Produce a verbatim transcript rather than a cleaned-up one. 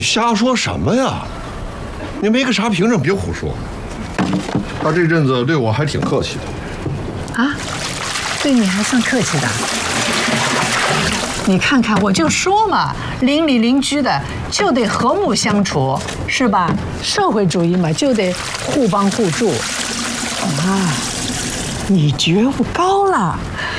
瞎说什么呀？你没个啥凭证，别胡说。他这阵子对我还挺客气的。 啊，对你还算客气的？你看看，我就说嘛，邻里邻居的就得和睦相处，是吧？社会主义嘛，就得互帮互助。啊，你觉悟高了，